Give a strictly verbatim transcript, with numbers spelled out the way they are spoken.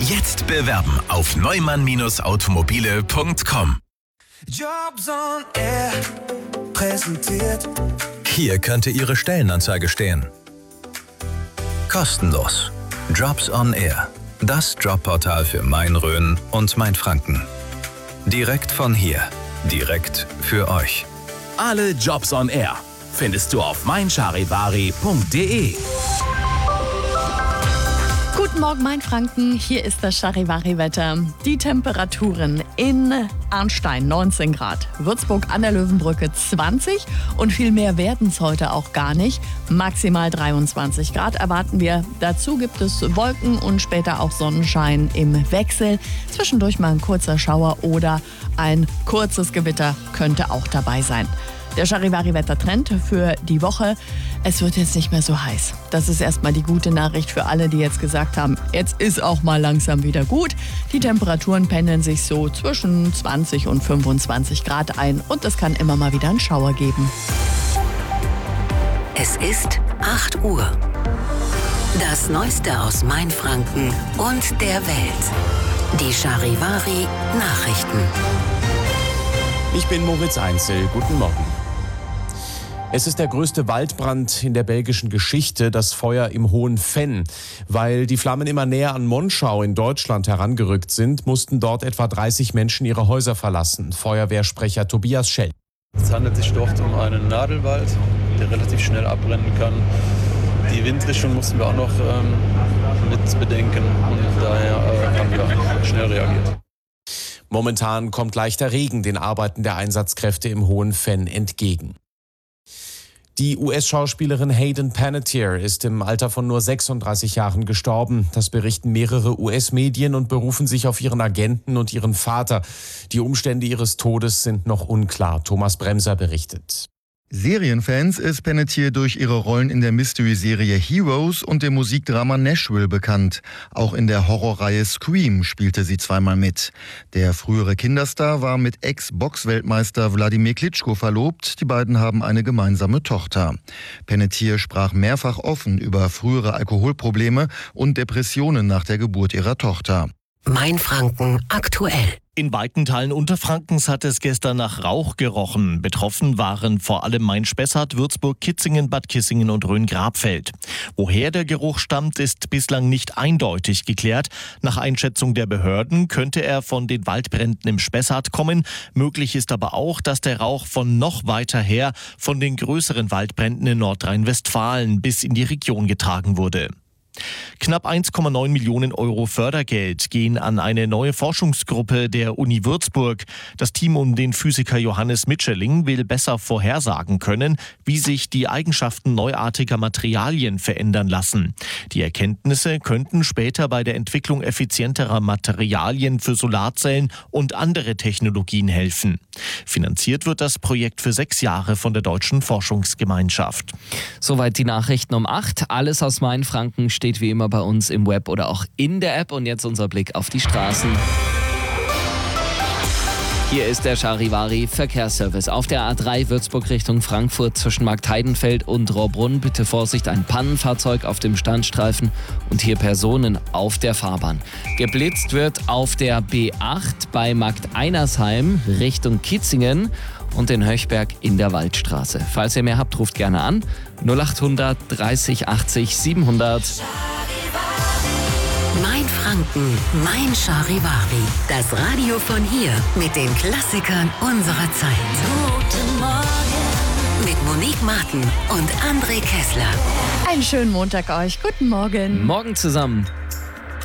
Jetzt bewerben auf neumann Automobile punkt com. Jobs on Air präsentiert. Hier könnte Ihre Stellenanzeige stehen. Kostenlos. Jobs on Air. Das Jobportal für Main-Rhön und Mainfranken. Direkt von hier. Direkt für euch. Alle Jobs on Air findest du auf mein charivari punkt de. Guten Morgen, Mainfranken. Hier ist das Charivari-Wetter. Die Temperaturen in Arnstein neunzehn Grad, Würzburg an der Löwenbrücke zwanzig und viel mehr werden es heute auch gar nicht. Maximal dreiundzwanzig Grad erwarten wir. Dazu gibt es Wolken und später auch Sonnenschein im Wechsel. Zwischendurch mal ein kurzer Schauer oder ein kurzes Gewitter könnte auch dabei sein. Der Charivari-Wettertrend für die Woche: Es wird jetzt nicht mehr so heiß. Das ist erstmal die gute Nachricht für alle, die jetzt gesagt haben, jetzt ist auch mal langsam wieder gut. Die Temperaturen pendeln sich so zwischen zwanzig und fünfundzwanzig Grad ein und es kann immer mal wieder einen Schauer geben. Es ist acht Uhr. Das Neueste aus Mainfranken und der Welt. Die Charivari Nachrichten. Ich bin Moritz Einzel. Guten Morgen. Es ist der größte Waldbrand in der belgischen Geschichte, das Feuer im Hohen Venn. Weil die Flammen immer näher an Monschau in Deutschland herangerückt sind, mussten dort etwa dreißig Menschen ihre Häuser verlassen. Feuerwehrsprecher Tobias Schell. Es handelt sich dort um einen Nadelwald, der relativ schnell abbrennen kann. Die Windrichtung mussten wir auch noch ähm, mit bedenken und daher äh, haben wir schnell reagiert. Momentan kommt leichter Regen den Arbeiten der Einsatzkräfte im Hohen Venn entgegen. Die U S-Schauspielerin Hayden Panettiere ist im Alter von nur sechsunddreißig Jahren gestorben. Das berichten mehrere U S-Medien und berufen sich auf ihren Agenten und ihren Vater. Die Umstände ihres Todes sind noch unklar. Thomas Bremser berichtet. Serienfans ist Panettiere durch ihre Rollen in der Mystery-Serie Heroes und dem Musikdrama Nashville bekannt. Auch in der Horrorreihe Scream spielte sie zweimal mit. Der frühere Kinderstar war mit Ex-Box-Weltmeister Wladimir Klitschko verlobt. Die beiden haben eine gemeinsame Tochter. Panettiere sprach mehrfach offen über frühere Alkoholprobleme und Depressionen nach der Geburt ihrer Tochter. Mainfranken aktuell. In weiten Teilen Unterfrankens hat es gestern nach Rauch gerochen. Betroffen waren vor allem Main-Spessart, Würzburg, Kitzingen, Bad Kissingen und Rhön-Grabfeld. Woher der Geruch stammt, ist bislang nicht eindeutig geklärt. Nach Einschätzung der Behörden könnte er von den Waldbränden im Spessart kommen. Möglich ist aber auch, dass der Rauch von noch weiter her von den größeren Waldbränden in Nordrhein-Westfalen bis in die Region getragen wurde. Knapp eins Komma neun Millionen Euro Fördergeld gehen an eine neue Forschungsgruppe der Uni Würzburg. Das Team um den Physiker Johannes Mitscherling will besser vorhersagen können, wie sich die Eigenschaften neuartiger Materialien verändern lassen. Die Erkenntnisse könnten später bei der Entwicklung effizienterer Materialien für Solarzellen und andere Technologien helfen. Finanziert wird das Projekt für sechs Jahre von der Deutschen Forschungsgemeinschaft. Soweit die Nachrichten um acht. Alles aus Mainfranken steht wie immer bei uns im Web oder auch in der App. Und jetzt unser Blick auf die Straßen. Hier ist der Charivari Verkehrsservice. Auf der A drei Würzburg Richtung Frankfurt zwischen Marktheidenfeld und Rohrbrunn. Bitte Vorsicht, ein Pannenfahrzeug auf dem Standstreifen und hier Personen auf der Fahrbahn. Geblitzt wird auf der B acht bei Markt Einersheim Richtung Kitzingen und den Höchberg in der Waldstraße. Falls ihr mehr habt, ruft gerne an. null acht hundert dreißig achtzig siebenhundert. Mainfranken, mein Charivari. Das Radio von hier mit den Klassikern unserer Zeit. Guten Morgen. Mit Monique Martin und André Kessler. Einen schönen Montag euch. Guten Morgen. Morgen zusammen.